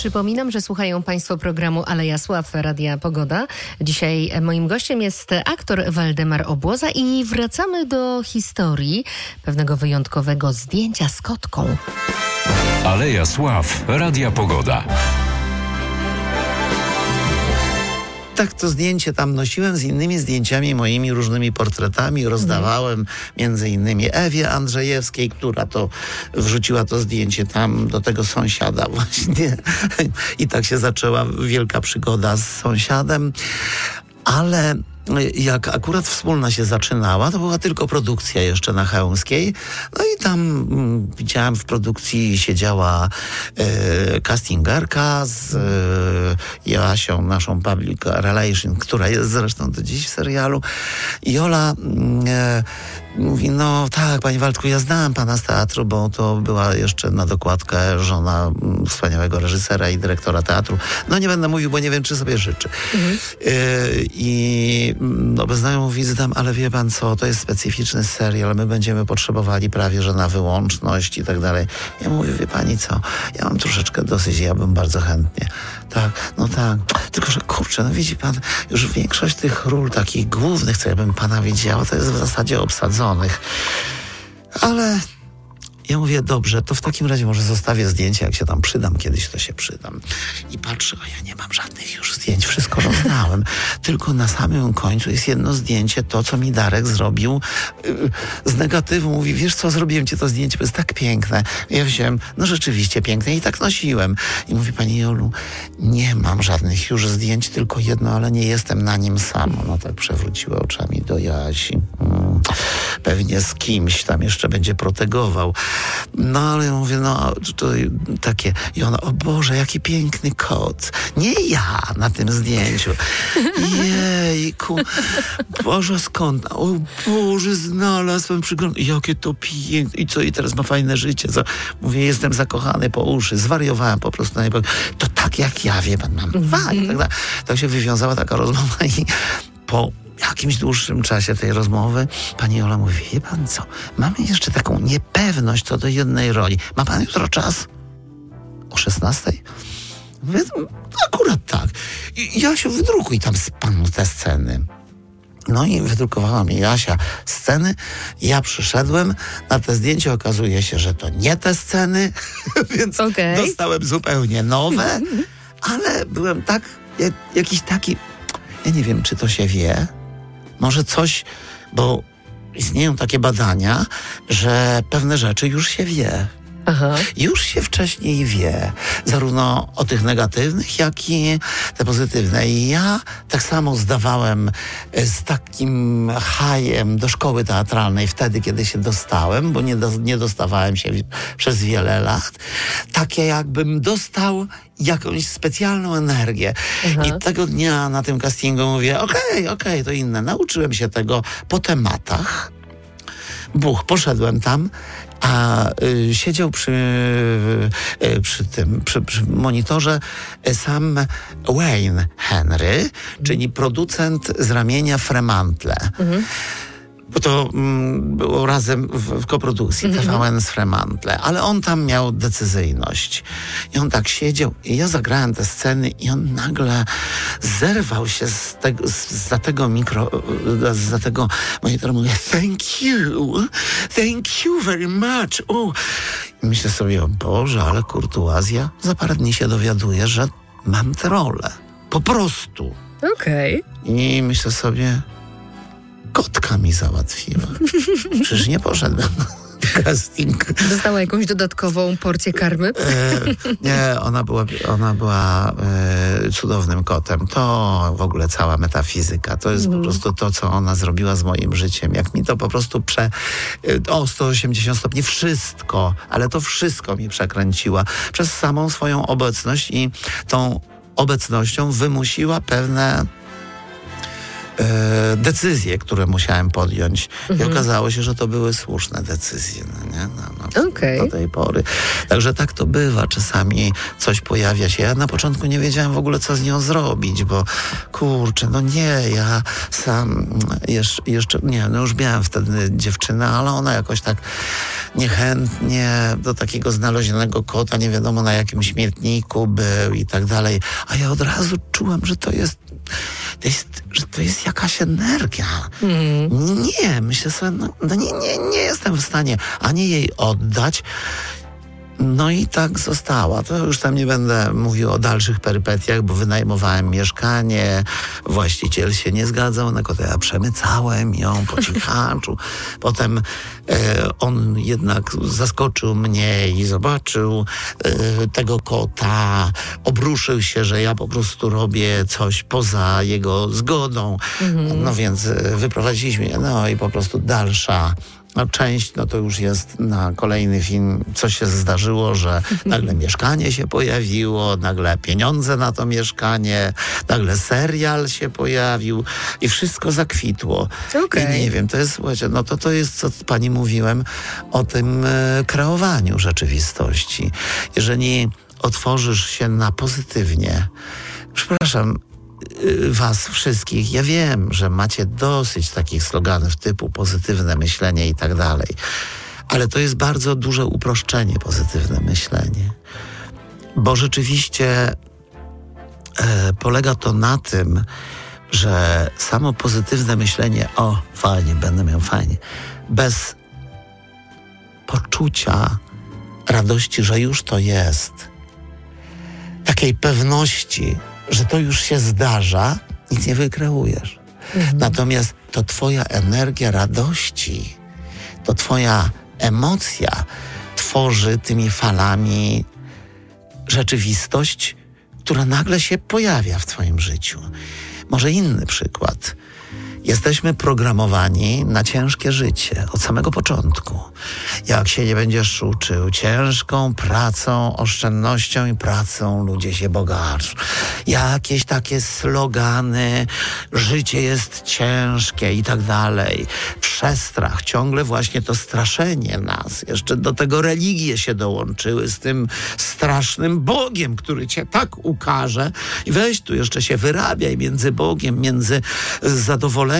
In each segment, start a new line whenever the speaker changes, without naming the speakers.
Przypominam, że słuchają Państwo programu Aleja Sław Radia Pogoda. Dzisiaj moim gościem jest aktor Waldemar Obłoza i wracamy do historii pewnego wyjątkowego zdjęcia z kotką.
Aleja Sław Radia Pogoda.
Tak, to zdjęcie tam nosiłem z innymi zdjęciami, moimi różnymi portretami. Rozdawałem między innymi Ewie Andrzejewskiej, która to wrzuciła to zdjęcie tam do tego sąsiada właśnie. I tak się zaczęła wielka przygoda z sąsiadem. Ale jak akurat wspólna się zaczynała, to była tylko produkcja jeszcze na Chełmskiej. No i tam widziałem, w produkcji siedziała castingerka z Joasią, naszą public relation, która jest zresztą do dziś w serialu. I Ola mówi, no tak, panie Waldku, ja znałem pana z teatru, bo to była jeszcze na dokładkę żona wspaniałego reżysera i dyrektora teatru. No nie będę mówił, bo nie wiem, czy sobie życzy. I bez znajomu wizytam, ale wie pan co, to jest specyficzny serial, my będziemy potrzebowali prawie, że na wyłączność i tak dalej. Ja mówię, wie pani co, ja mam troszeczkę dosyć, ja bym bardzo chętnie. Tak, no tak. Tylko, że kurczę, no widzi pan, już większość tych ról takich głównych, co ja bym pana widziała, to jest w zasadzie obsadzonych. Ale ja mówię, dobrze, to w takim razie może zostawię zdjęcia, jak się tam przydam, kiedyś to się przydam. I patrzę, a ja nie mam żadnych już zdjęć, wszystko rozdałem. Tylko na samym końcu jest jedno zdjęcie, to co mi Darek zrobił z negatywu. Mówi, wiesz co, zrobiłem ci to zdjęcie, bo jest tak piękne. Ja wziąłem, no rzeczywiście piękne i tak nosiłem. I mówi, pani Jolu, nie mam żadnych już zdjęć, tylko jedno, ale nie jestem na nim sam. No tak przewróciła oczami do Joasi. Pewnie z kimś tam jeszcze będzie protegował. No ale ja mówię, no to takie. I ona, o Boże, jaki piękny kot. Nie ja na tym zdjęciu. Jejku. Boże, skąd? O Boże, znalazłem przygląd. Jakie to piękne. I co? I teraz ma fajne życie. Co? Mówię, jestem zakochany po uszy. Zwariowałem po prostu. To tak jak ja, wie pan, mam fajnie. Tak się wywiązała taka rozmowa i po jakimś dłuższym czasie tej rozmowy pani Ola mówi, wie pan co, mamy jeszcze taką niepewność co do jednej roli. Ma pan jutro czas? O 16:00? Mówię, akurat tak. I Jasiu, wydrukuj tam z panu te sceny. No i wydrukowała mi Jasia sceny. Ja przyszedłem na te zdjęcie. Okazuje się, że to nie te sceny, więc dostałem zupełnie nowe. Ale byłem tak, jakiś taki, ja nie wiem, czy to się wie. Może coś, bo istnieją takie badania, że pewne rzeczy już się wie. Aha. Już się wcześniej wie, zarówno o tych negatywnych, jak i te pozytywne. I ja tak samo zdawałem z takim hajem do szkoły teatralnej wtedy, kiedy się dostałem, bo nie dostawałem się przez wiele lat. Takie jakbym dostał jakąś specjalną energię. Aha. I tego dnia na tym castingu mówię, okej, to inne. Nauczyłem się tego po tematach. Poszedłem tam, a siedział przy monitorze sam Wayne Henry, czyli producent z ramienia Fremantle. Bo to było razem w koprodukcji TVN z Fremantle, ale on tam miał decyzyjność. I on tak siedział i ja zagrałem te sceny i on nagle zerwał się za tego monitora, mówię, thank you very much. I myślę sobie, o Boże, ale kurtuazja. Za parę dni się dowiaduję, że mam tę rolę. Po prostu.
Okej.
I myślę sobie, kotka mi załatwiła. Przecież nie poszedłem na casting.
Dostała jakąś dodatkową porcję karmy?
Nie, ona była cudownym kotem. To w ogóle cała metafizyka. To jest po prostu to, co ona zrobiła z moim życiem. Jak mi to po prostu 180 stopni. Wszystko, ale to wszystko mi przekręciła. Przez samą swoją obecność i tą obecnością wymusiła pewne decyzje, które musiałem podjąć. I okazało się, że to były słuszne decyzje. No, nie? Do tej pory. Także tak to bywa. Czasami coś pojawia się. Ja na początku nie wiedziałem w ogóle, co z nią zrobić, bo kurczę, no nie, ja sam jeszcze nie, no już miałem wtedy dziewczynę, ale ona jakoś tak niechętnie do takiego znalezionego kota, nie wiadomo na jakim śmietniku był i tak dalej. A ja od razu czułem, że to jest jakaś energia. Nie, myślę sobie, nie jestem w stanie ani jej oddać. No i tak została. To już tam nie będę mówił o dalszych perypetiach, bo wynajmowałem mieszkanie, właściciel się nie zgadzał, na to ja przemycałem ją po cichaczu. Potem on jednak zaskoczył mnie i zobaczył tego kota, obruszył się, że ja po prostu robię coś poza jego zgodą. No więc wyprowadziliśmy, no i po prostu dalsza część, no to już jest na kolejny film, co się zdarzyło, że nagle mieszkanie się pojawiło, nagle pieniądze na to mieszkanie, nagle serial się pojawił i wszystko zakwitło. I nie wiem, to jest, słuchajcie, no to jest, co pani mówiłem o tym kreowaniu rzeczywistości. Jeżeli otworzysz się na pozytywnie, przepraszam, was wszystkich. Ja wiem, że macie dosyć takich sloganów typu pozytywne myślenie i tak dalej, ale to jest bardzo duże uproszczenie, pozytywne myślenie. Bo rzeczywiście polega to na tym, że samo pozytywne myślenie, o fajnie, będę miał fajnie, bez poczucia radości, że już to jest, takiej pewności, że to już się zdarza, nic nie wykreujesz. Natomiast to twoja energia radości, to twoja emocja tworzy tymi falami rzeczywistość, która nagle się pojawia w twoim życiu. Może inny przykład. Jesteśmy programowani na ciężkie życie od samego początku. Jak się nie będziesz uczył ciężką pracą, oszczędnością i pracą, ludzie się bogacą. Jakieś takie slogany, życie jest ciężkie i tak dalej. Przestrach, ciągle właśnie to straszenie nas. Jeszcze do tego religie się dołączyły z tym strasznym Bogiem, który cię tak ukaże. I weź tu jeszcze się wyrabiaj między Bogiem, między zadowoleniem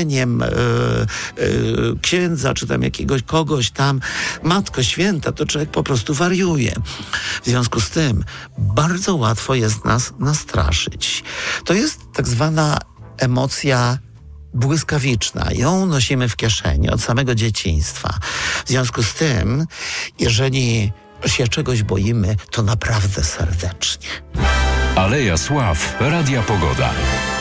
księdza, czy tam jakiegoś kogoś tam, Matko Święta, to człowiek po prostu wariuje. W związku z tym bardzo łatwo jest nas nastraszyć. To jest tak zwana emocja błyskawiczna. Ją nosimy w kieszeni od samego dzieciństwa. W związku z tym, jeżeli się czegoś boimy, to naprawdę serdecznie.
Aleja Sław, Radia Pogoda.